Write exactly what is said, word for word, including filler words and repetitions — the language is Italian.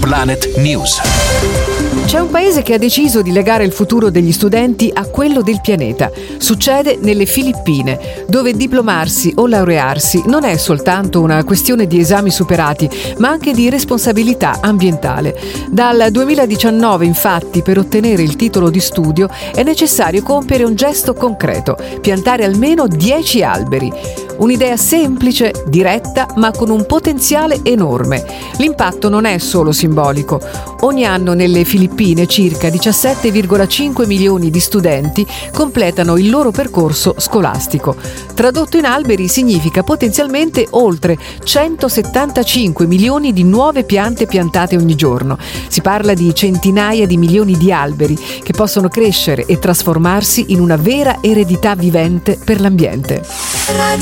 Planet News. C'è un paese che ha deciso di legare il futuro degli studenti a quello del pianeta. Succede nelle Filippine, dove diplomarsi o laurearsi non è soltanto una questione di esami superati, ma anche di responsabilità ambientale. Dal duemiladiciannove, infatti, per ottenere il titolo di studio è necessario compiere un gesto concreto: piantare almeno dieci alberi. Un'idea semplice, diretta, ma con un potenziale enorme. L'impatto non è solo simbolico. Ogni anno nelle Filippine circa diciassette virgola cinque milioni di studenti completano il loro percorso scolastico. Tradotto in alberi significa potenzialmente oltre centosettantacinque milioni di nuove piante piantate ogni giorno. Si parla di centinaia di milioni di alberi che possono crescere e trasformarsi in una vera eredità vivente per l'ambiente.